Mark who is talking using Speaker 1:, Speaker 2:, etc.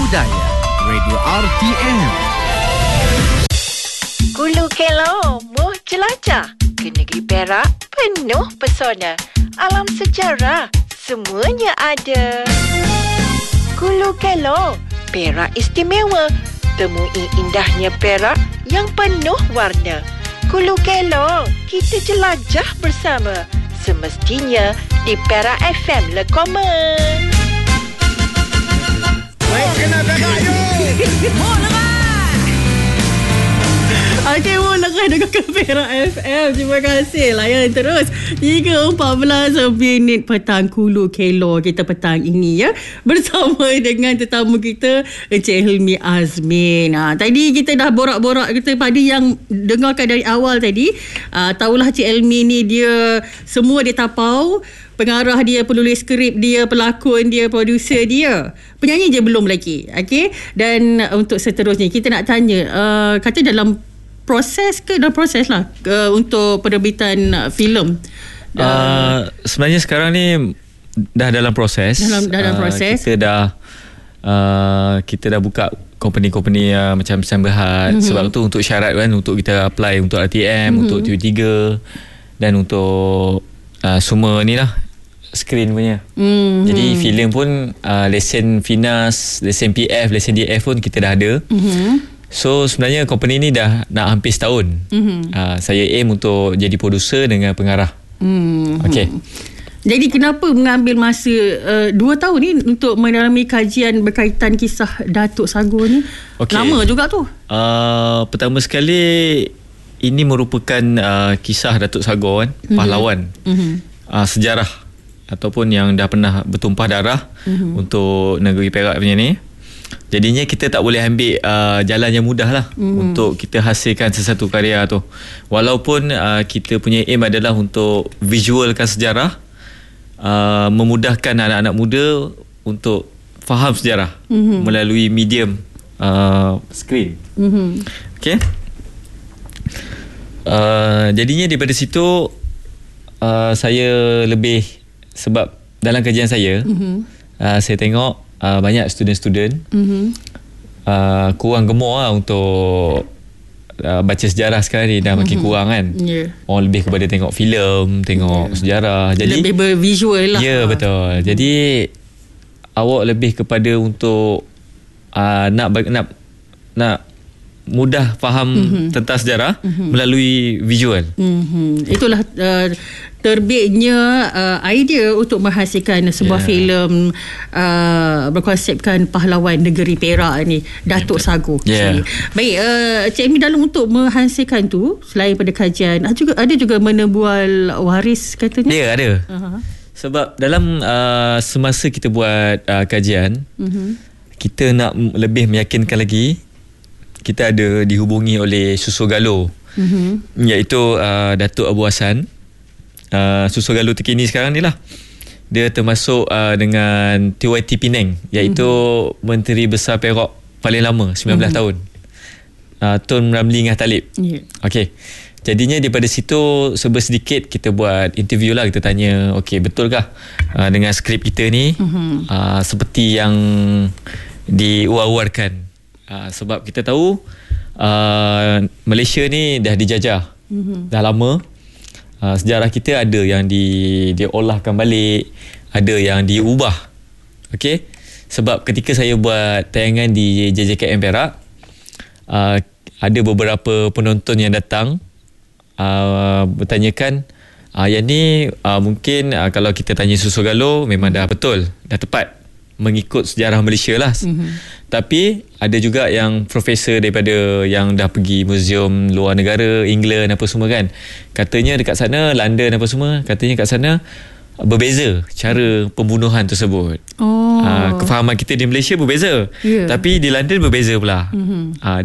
Speaker 1: Budaya Radio RTM.
Speaker 2: Hulu Kelong, muh jelajah ke negeri Perak, penuh pesona. Alam sejarah, semuanya ada. Hulu Kelong, Perak istimewa. Temui indahnya Perak yang penuh warna. Hulu Kelong, kita jelajah bersama. Semestinya di Perak FM Lekomen.
Speaker 1: Baik, kena Perak you.
Speaker 3: Okey, mulakan dengan Perak FM. Terima kasih. Layan terus hingga 14 minit petang Hulu Kelong kita petang ini ya. Bersama dengan tetamu kita Encik Helmi Azmin. Tadi kita dah borak-borak kita pada yang dengarkan dari awal tadi. Tahulah Cik Helmi ni dia semua dia tapau. Pengarah dia, penulis skrip dia, pelakon dia, produser dia. Penyanyi je belum lagi. Okey. Dan untuk seterusnya kita nak tanya kata dalam proses lah untuk penerbitan filem.
Speaker 4: Sebenarnya sekarang ni dah dalam proses.
Speaker 3: Dalam proses.
Speaker 4: Kita dah buka company-company macam Samberhad. Sebab tu untuk syarat kan, untuk kita apply untuk RTM, untuk TV3 dan untuk semua ni lah screen punya. Jadi filem pun lesen Finas, lesen PF, lesen DF pun kita dah ada. So sebenarnya company ni dah nak hampir setahun. Saya aim untuk jadi producer dengan pengarah. Okey.
Speaker 3: Jadi kenapa mengambil masa 2 tahun ni untuk mendalami kajian berkaitan kisah Datuk Sagor ni? Lama juga tu.
Speaker 4: Pertama sekali ini merupakan kisah Datuk Sagor kan, pahlawan. Sejarah ataupun yang dah pernah bertumpah darah untuk negeri Perak punya ni. Jadinya kita tak boleh ambil jalan yang mudah lah untuk kita hasilkan sesuatu karya tu. Walaupun kita punya aim adalah untuk visualkan sejarah, memudahkan anak-anak muda untuk faham sejarah melalui medium screen. Okay. Jadinya daripada situ saya lebih, sebab dalam kajian saya saya tengok banyak student-student kurang gemar lah untuk baca sejarah sekarang ni, dah makin kurang kan. Orang lebih kepada tengok filem, tengok sejarah. Jadi
Speaker 3: lebih bervisual lah.
Speaker 4: Ya, betul. Jadi awak lebih kepada untuk nak mudah faham tentang sejarah melalui visual.
Speaker 3: Itulah terbitnya idea untuk menghasilkan sebuah filem berkonsepkan pahlawan negeri Perak ni, Datuk Sagor. Baik, Cik Amy, dalam untuk menghasilkan tu, selain pada kajian, ada juga menebual waris katanya?
Speaker 4: Ya, ada. Sebab dalam semasa kita buat kajian, kita nak lebih meyakinkan lagi. Kita ada dihubungi oleh Susu Galo, iaitu Datuk Abu Hassan. Susu Galo terkini sekarang ni lah. Dia termasuk dengan TYT Penang, iaitu Menteri Besar Perak paling lama, 19 tahun. Tun Ramli Ngah Talib. Okey. Jadinya daripada situ serba sedikit kita buat interview lah. Kita tanya, okey, betulkah dengan skrip kita ni seperti yang diuar-uarkan? Sebab kita tahu Malaysia ni dah dijajah dah lama. Sejarah kita ada yang diolahkan balik, ada yang diubah. Okey. Sebab ketika saya buat tayangan di JJKM Perak, ada beberapa penonton yang datang bertanyakan, yang ni mungkin kalau kita tanya Susu Galo memang dah betul, dah tepat mengikut sejarah Malaysia lah. Tapi ada juga yang profesor daripada yang dah pergi muzium luar negara, England apa semua kan, katanya dekat sana, London apa semua, katanya kat sana berbeza cara pembunuhan tersebut. Kefahaman kita di Malaysia berbeza, tapi di London berbeza pula.